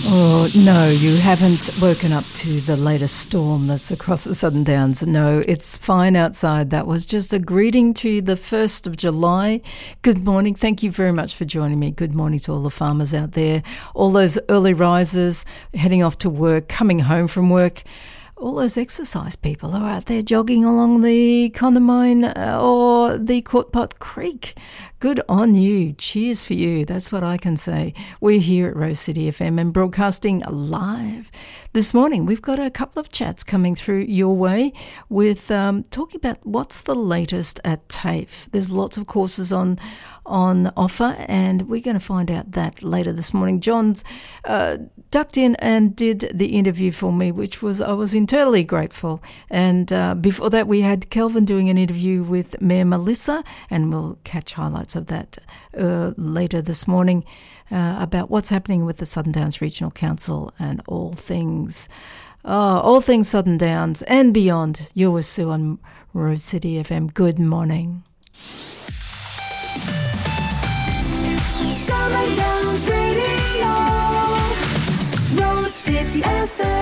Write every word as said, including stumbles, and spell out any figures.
Oh, no, you haven't woken up to the latest storm that's across the Southern Downs. No, it's fine outside. That was just a greeting to the first of July. Good morning. Thank you very much for joining me. Good morning to all the farmers out there, all those early risers heading off to work, coming home from work. All those exercise people are out there jogging along the Condamine uh, or the Courtpot Creek. Good on you. Cheers for you. That's what I can say. We're here at Rose City F M and broadcasting live. This morning, we've got a couple of chats coming through your way with um, talking about what's the latest at TAFE. There's lots of courses on on offer, and we're going to find out that later this morning. John's uh, ducked in and did the interview for me, which was I was eternally grateful. And uh, before that, we had Kelvin doing an interview with Mayor Melissa, and we'll catch highlights of that uh, later this morning uh, about what's happening with the Southern Downs Regional Council and all things, oh, all things Southern Downs and beyond. You're with Sue on Rose City F M. Good morning. Southern Downs Radio, Rose City F M.